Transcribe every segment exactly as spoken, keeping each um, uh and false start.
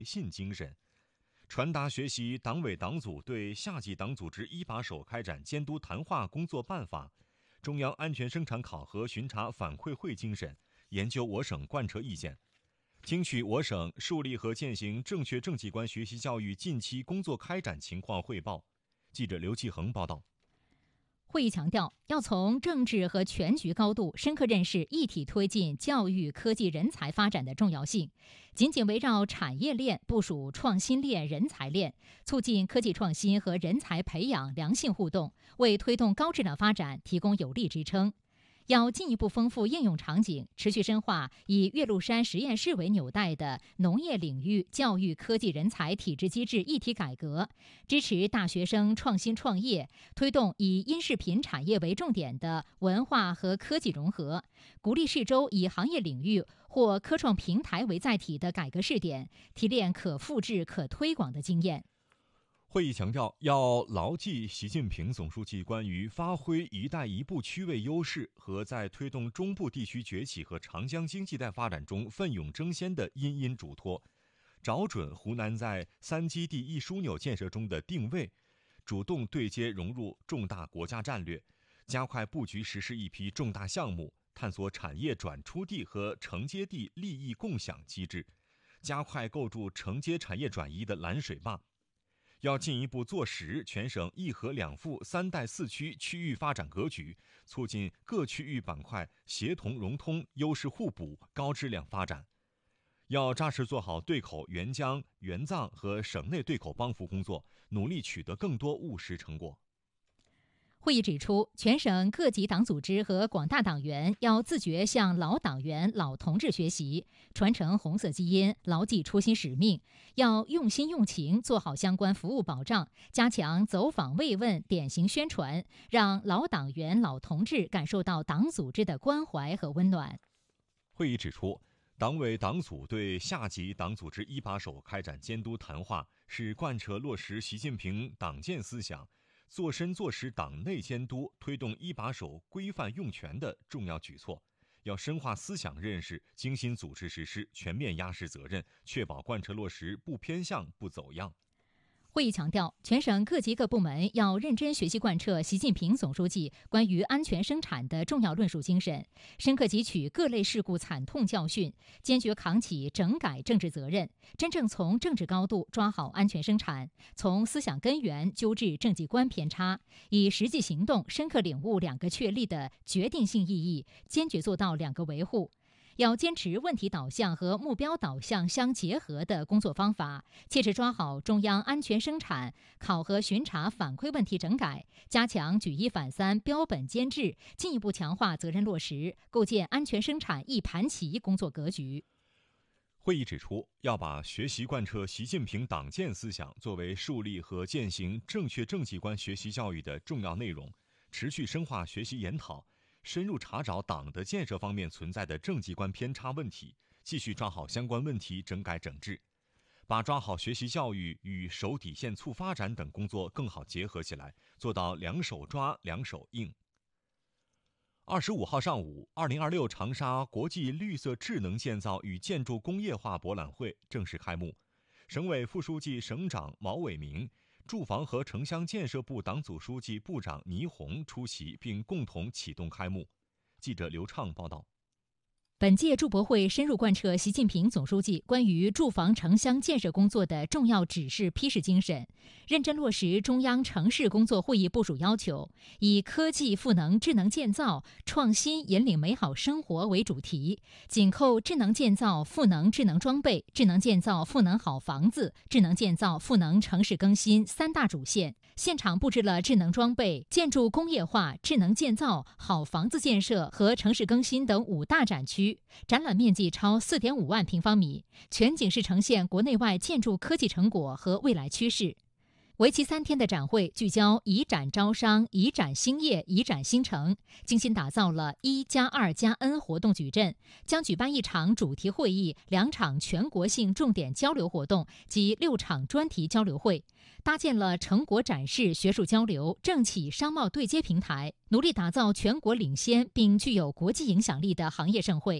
信精神，传达学习党委党组对下级党组织一把手开展监督谈话工作办法，中央安全生产考核巡查反馈会精神，研究我省贯彻意见，听取我省树立和践行正确政绩观学习教育近期工作开展情况汇报。记者刘继恒报道。 会议强调，要从政治和全局高度深刻认识一体推进教育科技人才发展的重要性，紧紧围绕产业链部署创新链、人才链，促进科技创新和人才培养良性互动，为推动高质量发展提供有力支撑。要进一步丰富应用场景，持续深化以岳麓山实验室为纽带的农业领域教育科技人才体制机制一体改革，支持大学生创新创业，推动以音视频产业为重点的文化和科技融合，鼓励市州以行业领域或科创平台为载体的改革试点，提炼可复制、可推广的经验。 会议强调，要牢记习近平总书记关于发挥“一带一步”区位优势和在推动中部地区崛起和长江经济带发展中奋勇争先的殷殷嘱托，找准湖南在三基地一枢纽建设中的定位，主动对接融入重大国家战略，加快布局实施一批重大项目，探索产业转出地和承接地利益共享机制，加快构筑承接产业转移的拦水坝。要进一步做实全省一核两富三带四区区域发展格局，促进各区域板块协同融通、优势互补、高质量发展。要扎实做好对口援疆、援藏和省内对口帮扶工作，努力取得更多务实成果。 会议指出，全省各级党组织和广大党员要自觉向老党员、老同志学习，传承红色基因，牢记初心使命，要用心用情做好相关服务保障，加强走访慰问、典型宣传，让老党员、老同志感受到党组织的关怀和温暖。 会议指出，党委党组对下级党组织一把手开展监督谈话，是贯彻落实习近平党建思想，做深做实党内监督、推动一把手规范用权的重要举措。要深化思想认识，精心组织实施，全面压实责任，确保贯彻落实不偏向、不走样。 会议强调，全省各级各部门要认真学习贯彻习近平总书记关于安全生产的重要论述精神，深刻汲取各类事故惨痛教训，坚决扛起整改政治责任，真正从政治高度抓好安全生产，从思想根源纠治政绩观偏差，以实际行动深刻领悟两个确立的决定性意义，坚决做到两个维护。要坚持问题导向和目标导向相结合的工作方法，切实抓好中央安全生产考核巡查反馈问题整改，加强举一反三标本监制，进一步强化责任落实，构建安全生产一盘棋工作格局。 会议指出，要把学习贯彻习近平党建思想作为树立和践行正确政绩观学习教育的重要内容，持续深化学习研讨，深入查找党的建设方面存在的政绩观偏差问题，继续抓好相关问题整改整治，把抓好学习教育与守底线促发展等工作更好结合起来，做到两手抓、两手硬。二十五号上午，二零二六长沙国际绿色智能建造与建筑工业化博览会正式开幕，省委副书记、省长毛伟明、住房和城乡建设部党组书记、部长倪虹出席并共同启动开幕。记者刘畅报道。 本届住博会深入贯彻习近平总书记关于住房城乡建设工作的重要指示批示精神，认真落实中央城市工作会议部署要求，以科技赋能智能建造、创新引领美好生活为主题，紧扣智能建造赋能智能装备、智能建造赋能好房子、智能建造赋能城市更新三大主线，现场布置了智能装备、建筑工业化、智能建造、好房子建设和城市更新等五大展区，展览面积超 四点五万平方米，全景式呈现国内外建筑科技成果和未来趋势。为期三天的展会聚焦以展招商、以展兴业、以展新城，精心打造了一加二加 N 活动矩阵，将举办一场主题会议、两场全国性重点交流活动及六场专题交流会，搭建了成果展示、学术交流、政企商贸对接平台，努力打造全国领先并具有国际影响力的行业盛会。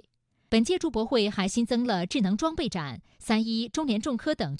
本届筑博会还新增了智能装备展、三一、中联重科等